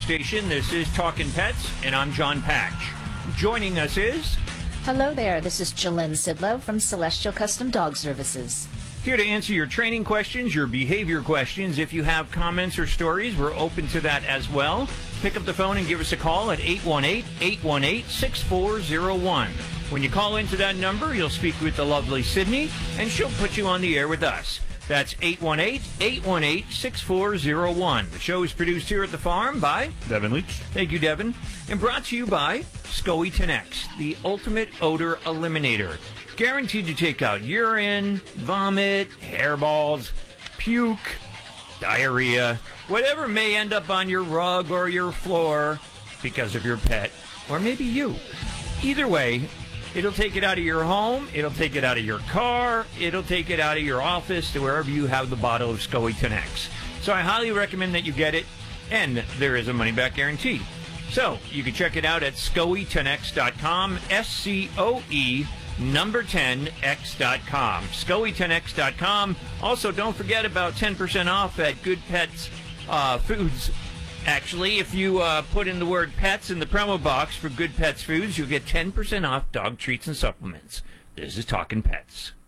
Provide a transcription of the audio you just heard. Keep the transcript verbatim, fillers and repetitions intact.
station. This is Talkin' Pets, and I'm John Patch. Joining us is... Hello there, this is Jolene Sidlow from Celestial Custom Dog Services. Here to answer your training questions, your behavior questions. If you have comments or stories, we're open to that as well. Pick up the phone and give us a call at eight one eight, eight one eight, six four zero one. When you call into that number, you'll speak with the lovely Sydney, and she'll put you on the air with us. That's eight one eight, eight one eight, six four zero one. The show is produced here at the farm by Devin Leach. Thank you, Devin. And brought to you by SCOE Tenex, the ultimate odor eliminator. Guaranteed to take out urine, vomit, hairballs, puke, diarrhea, whatever may end up on your rug or your floor because of your pet, or maybe you. Either way, it'll take it out of your home, it'll take it out of your car, it'll take it out of your office to wherever you have the bottle of SCOE Tenex. So I highly recommend that you get it, and there is a money-back guarantee. So you can check it out at scoe tenex dot com, S C O E number ten x dot com, scoe tenex dot com. Also, don't forget about ten percent off at Good Pets uh, Foods. Actually, if you uh, put in the word pets in the promo box for Good Pets Foods, you'll get ten percent off dog treats and supplements. This is Talkin' Pets.